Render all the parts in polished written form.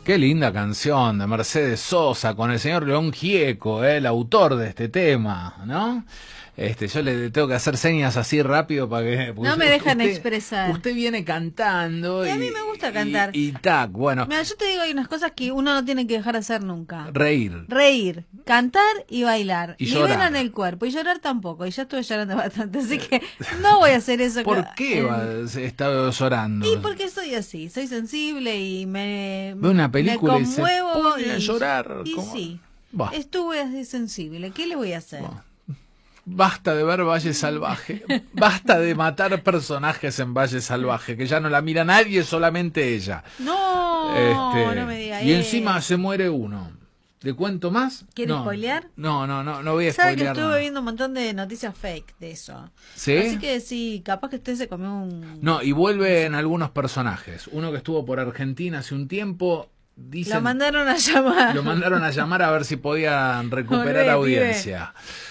Qué linda canción de Mercedes Sosa con el señor León Gieco, el autor de este tema, ¿no? Yo le tengo que hacer señas así rápido para que... No me dejan expresar. Usted viene cantando y a mí me gusta cantar. Y tac, bueno. Mira, yo te digo, hay unas cosas que uno no tiene que dejar de hacer nunca. Reír, cantar y bailar. Y llorar. Liberan el cuerpo. Y llorar tampoco. Y ya estuve llorando bastante. Así que no voy a hacer eso. ¿Por qué está llorando? Y porque soy así. Soy sensible y me ve una película me conmuevo y se pone a llorar. Y ¿cómo? sí. Bah. Estuve así sensible. ¿Qué le voy a hacer? Bah. Basta de ver Valle Salvaje, basta de matar personajes en Valle Salvaje, que ya no la mira nadie, solamente ella. No, no me diga y encima se muere uno. ¿Le cuento más? ¿Quiere spoilear? No voy a ¿Sabe spoilear. que estuve viendo un montón de noticias fake de eso? ¿Sí? Así que sí, capaz que usted se comió un... No, y vuelven algunos personajes. Uno que estuvo por Argentina hace un tiempo... Dicen, lo mandaron a llamar. Lo mandaron a llamar a ver si podían recuperar audiencia.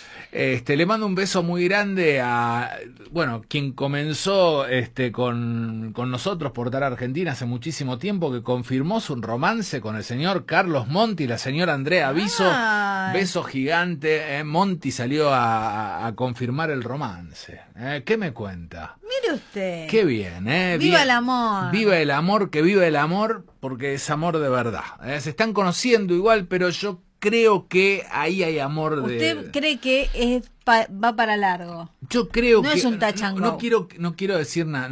Le mando un beso muy grande a, bueno, quien comenzó con nosotros por Portal Argentina hace muchísimo tiempo, que confirmó su romance con el señor Carlos Monti y la señora Andrea Viso. Beso gigante. Monti salió a confirmar el romance. ¿Qué me cuenta? Mire usted. Qué bien, Viva el amor. Viva el amor, que viva el amor, porque es amor de verdad. Se están conociendo igual, pero yo creo que ahí hay amor de... ¿Usted cree que va para largo? Yo creo que... No es un touch and go. No quiero decir nada.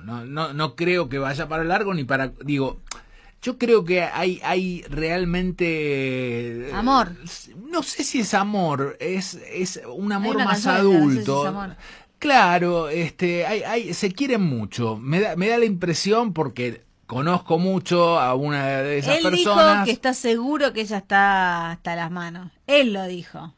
No creo que vaya para largo ni para... Digo, yo creo que hay realmente... Amor. No sé si es amor, es un amor más adulto. adulto. No sé si es amor. Claro, se quieren mucho. Me da la impresión porque... Conozco mucho a una de esas personas. Él dijo que está seguro que ella está hasta las manos. Él lo dijo.